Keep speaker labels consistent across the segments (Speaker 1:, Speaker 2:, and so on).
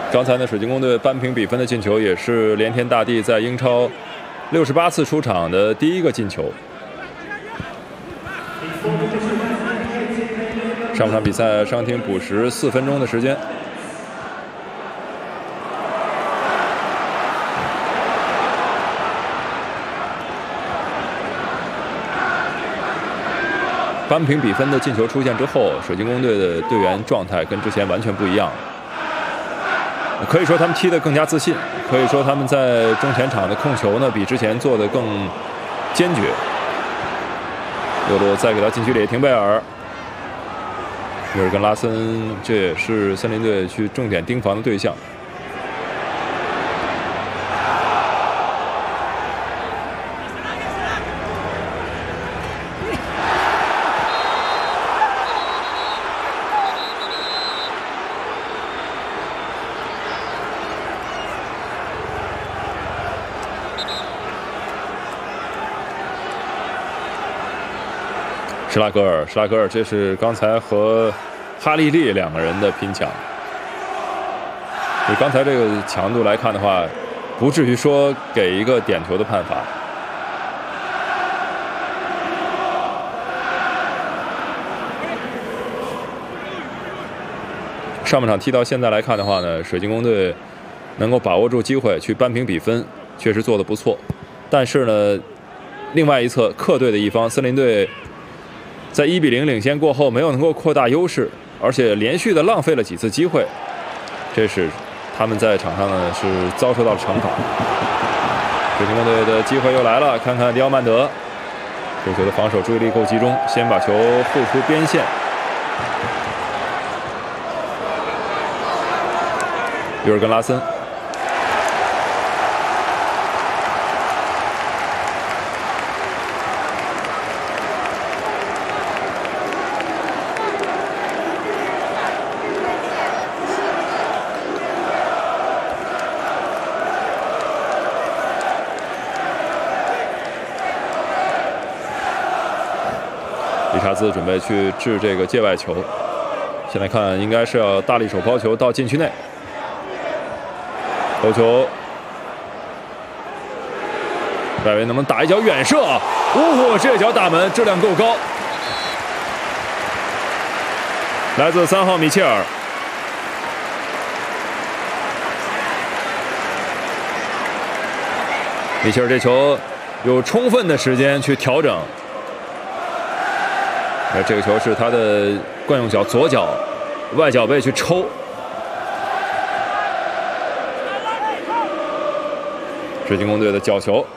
Speaker 1: 刚才呢，水晶宫队扳平比分的进球也是连天大地在英超68次出场的第一个进球。上半场比赛伤停补时4分钟的时间。扳平比分的进球出现之后，水晶宫队的队员状态跟之前完全不一样。可以说他们踢得更加自信，可以说他们在中前场的控球呢比之前做得更坚决。右路再给到禁区里，廷贝尔，又是跟拉森，这也是森林队去重点盯防的对象。施拉格尔，这是刚才和哈利利两个人的拼抢。以刚才这个强度来看的话，不至于说给一个点球的判罚。上半场踢到现在来看的话呢，水晶宫队能够把握住机会去扳平比分，确实做得不错。但是呢，另外一侧客队的一方森林队，在1比0领先过后，没有能够扩大优势，而且连续的浪费了几次机会，这是他们在场上呢是遭受到了惩罚。水晶宫队的机会又来了，看看迪奥曼德，这球的防守注意力够集中，先把球护出边线。又是跟拉森。理查兹准备去掷这个界外球，现在看应该是要大力手抛球到禁区内，头球，外围能不能打一脚远射？这脚打门质量够高，来自3号米切尔。米切尔这球有充分的时间去调整。这个球是他的惯用脚，左脚外脚背去抽。水晶宫队的角球，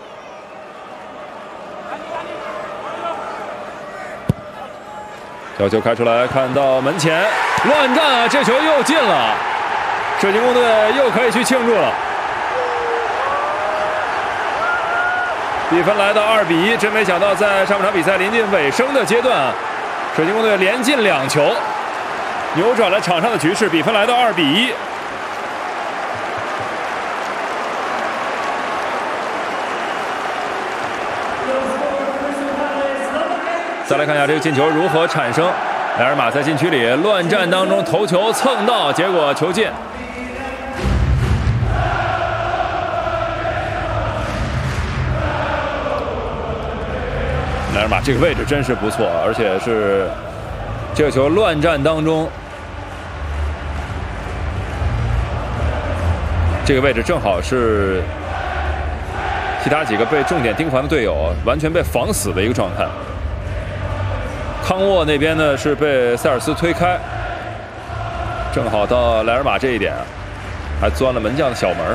Speaker 1: 角球开出来，看到门前乱战啊！这球又进了，水晶宫队又可以去庆祝了。比分来到2比1，真没想到在上半场比赛临近尾声的阶段，水晶宫队连进2球，扭转了场上的局势，比分来到2比1。再来看一下这个进球如何产生。莱尔马在禁区里乱战当中头球蹭到，结果球进。莱尔马这个位置真是不错，而且是这个球乱战当中，这个位置正好是其他几个被重点盯防的队友完全被防死的一个状态。康沃那边呢是被塞尔斯推开，正好到莱尔马这一点，还钻了门将的小门。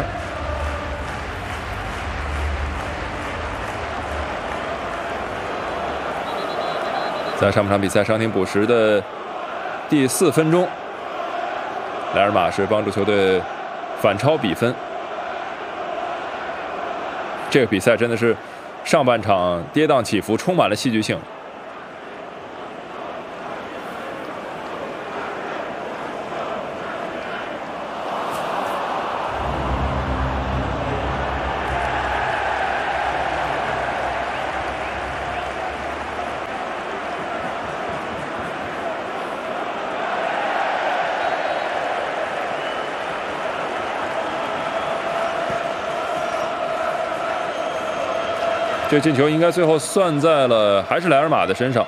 Speaker 1: 在上半场比赛伤停补时的第4分钟，莱尔马是帮助球队反超比分。这个比赛真的是上半场跌宕起伏，充满了戏剧性。 这进球应该最后算在了还是莱尔马的身上。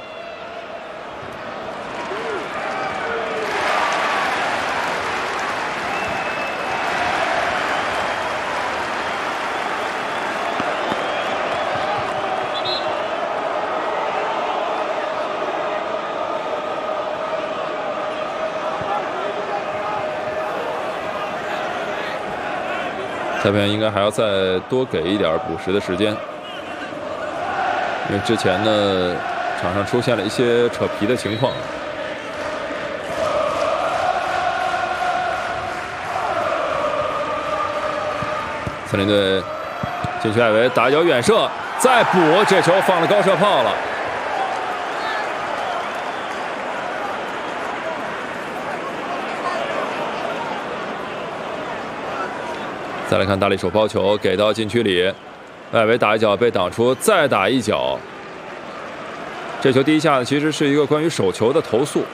Speaker 1: 裁判应该还要再多给一点补时的时间，因为之前呢场上出现了一些扯皮的情况。森林队禁区外围打一脚远射，再补，这球放了高射炮了。再来看大力手抛球给到禁区里，外围打一脚被挡出，再打一脚。这球第一下其实是一个关于手球的投诉。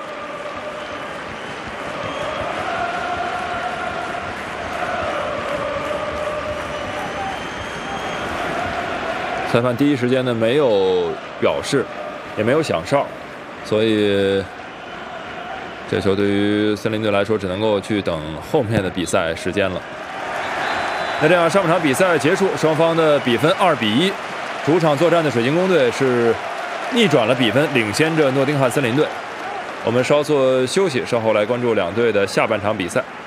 Speaker 1: 裁判第一时间呢没有表示，也没有响哨，所以这球对于森林队来说只能够去等后面的比赛时间了。那这样上半场比赛结束，双方的比分2-1，主场作战的水晶宫队是逆转了比分，领先着诺丁汉森林队。我们稍作休息，稍后来关注两队的下半场比赛。